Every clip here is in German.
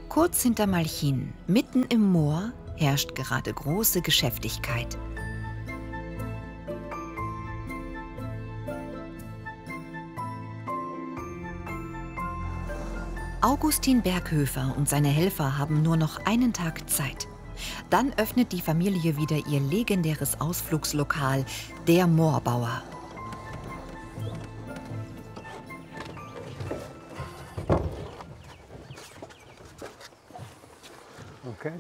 Kurz hinter Malchin, mitten im Moor, herrscht gerade große Geschäftigkeit. Augustin Berghöfer und seine Helfer haben nur noch einen Tag Zeit. Dann öffnet die Familie wieder ihr legendäres Ausflugslokal, der Moorbauer. Okay.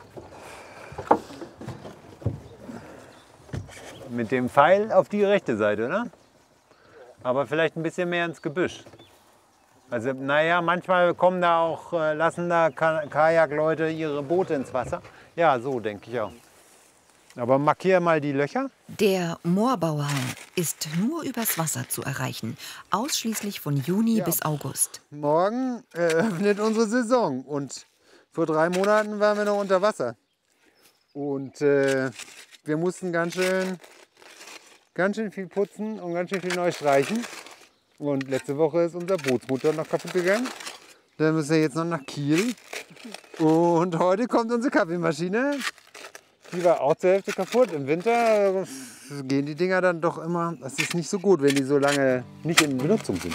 Mit dem Pfeil auf die rechte Seite, ne? Aber vielleicht ein bisschen mehr ins Gebüsch. Also, naja, manchmal kommen da auch, lassen da Kajakleute ihre Boote ins Wasser. Ja, so denke ich auch. Aber markiere mal die Löcher. Der Moorbauer ist nur übers Wasser zu erreichen, ausschließlich von Juni bis August. Morgen eröffnet unsere Saison und vor 3 Monaten waren wir noch unter Wasser. Und wir mussten ganz schön viel putzen und ganz schön viel neu streichen. Und letzte Woche ist unser Bootsmotor noch kaputt gegangen. Dann müssen wir jetzt noch nach Kiel. Und heute kommt unsere Kaffeemaschine. Die war auch zur Hälfte kaputt. Im Winter gehen die Dinger dann doch immer. Das ist nicht so gut, wenn die so lange nicht in Benutzung sind.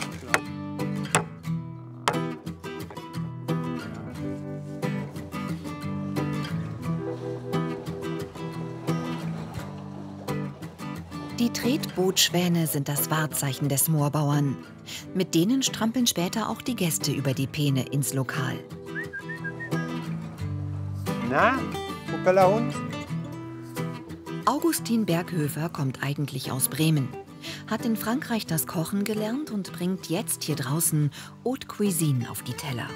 Die Tretbootschwäne sind das Wahrzeichen des Moorbauern. Mit denen strampeln später auch die Gäste über die Peene ins Lokal. Na, Propellerhund? Augustin Berghöfer kommt eigentlich aus Bremen, hat in Frankreich das Kochen gelernt und bringt jetzt hier draußen Haute Cuisine auf die Teller.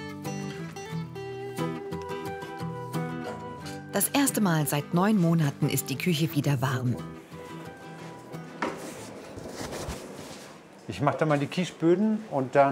Das erste Mal seit 9 Monaten ist die Küche wieder warm. Ich mache da mal die Quicheböden und dann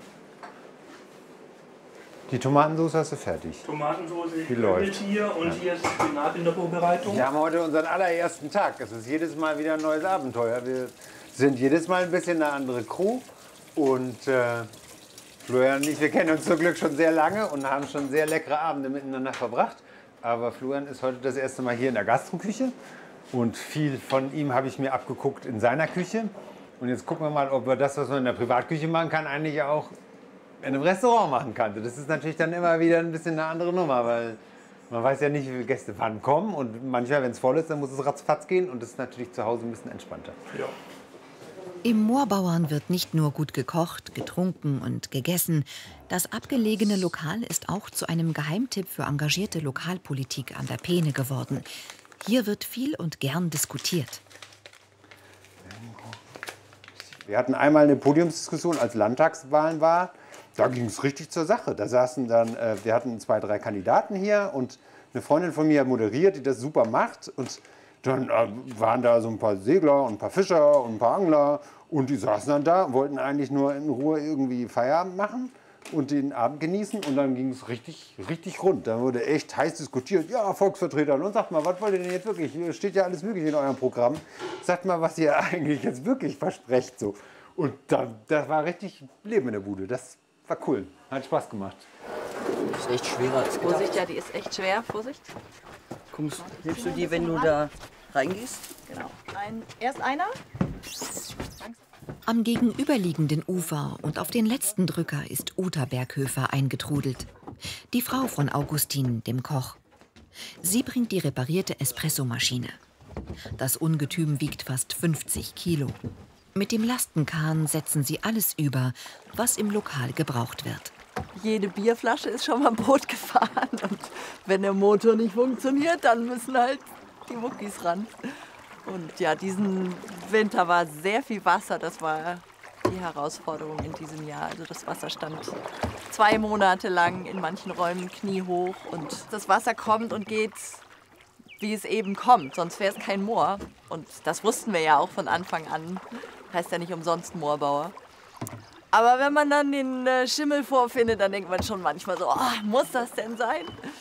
die Tomatensauce hast du fertig. Tomatensauce, die läuft hier und hier ist Spinat in der Vorbereitung. Wir haben heute unseren allerersten Tag. Es ist jedes Mal wieder ein neues Abenteuer. Wir sind jedes Mal ein bisschen eine andere Crew. Und Florian und ich, wir kennen uns zum Glück schon sehr lange und haben schon sehr leckere Abende miteinander verbracht. Aber Florian ist heute das erste Mal hier in der Gastroküche. Und viel von ihm habe ich mir abgeguckt in seiner Küche. Und jetzt gucken wir mal, ob wir das, was man in der Privatküche machen kann, eigentlich auch in einem Restaurant machen kann. Das ist natürlich dann immer wieder ein bisschen eine andere Nummer, weil man weiß ja nicht, wie viele Gäste wann kommen. Und manchmal, wenn es voll ist, dann muss es ratzfatz gehen. Und das ist natürlich zu Hause ein bisschen entspannter. Ja. Im Moorbauern wird nicht nur gut gekocht, getrunken und gegessen. Das abgelegene Lokal ist auch zu einem Geheimtipp für engagierte Lokalpolitik an der Peene geworden. Hier wird viel und gern diskutiert. Wir hatten einmal eine Podiumsdiskussion, als Landtagswahlen war. Da ging es richtig zur Sache. Da saßen dann, wir hatten 2, 3 Kandidaten hier und eine Freundin von mir moderiert, die das super macht. Und dann waren da so ein paar Segler und ein paar Fischer und ein paar Angler. Und die saßen dann da, wollten eigentlich nur in Ruhe irgendwie Feierabend machen und den Abend genießen. Und dann ging es richtig, richtig rund. Da wurde echt heiß diskutiert. Ja, Volksvertreter, und sagt mal, was wollt ihr denn jetzt wirklich? Hier steht ja alles Mögliche in eurem Programm. Sagt mal, was ihr eigentlich jetzt wirklich versprecht. So. Und dann, das war richtig Leben in der Bude. Das war cool. Hat Spaß gemacht. Das ist echt schwerer als gedacht. Vorsicht, ja, die ist echt schwer. Vorsicht. Nimmst du die, wenn du da reingehst? Genau. Erst einer. Am gegenüberliegenden Ufer und auf den letzten Drücker ist Uta Berghöfer eingetrudelt. Die Frau von Augustin, dem Koch. Sie bringt die reparierte Espressomaschine. Das Ungetüm wiegt fast 50 Kilo. Mit dem Lastenkahn setzen sie alles über, was im Lokal gebraucht wird. Jede Bierflasche ist schon mal Boot gefahren. Und wenn der Motor nicht funktioniert, dann müssen halt die Muckis ran. Und ja, diesen Winter war sehr viel Wasser. Das war die Herausforderung in diesem Jahr. Also das Wasser stand 2 Monate lang in manchen Räumen kniehoch. Und das Wasser kommt und geht, wie es eben kommt. Sonst wäre es kein Moor. Und das wussten wir ja auch von Anfang an. Heißt ja nicht umsonst Moorbauer. Aber wenn man dann den Schimmel vorfindet, dann denkt man schon manchmal so, oh, muss das denn sein?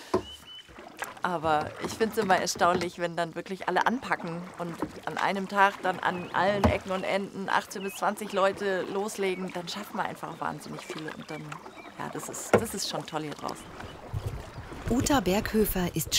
Aber ich finde es immer erstaunlich, wenn dann wirklich alle anpacken und an einem Tag dann an allen Ecken und Enden 18 bis 20 Leute loslegen, dann schafft man einfach wahnsinnig viel. Und dann, ja, das ist schon toll hier draußen. Uta Berghöfer ist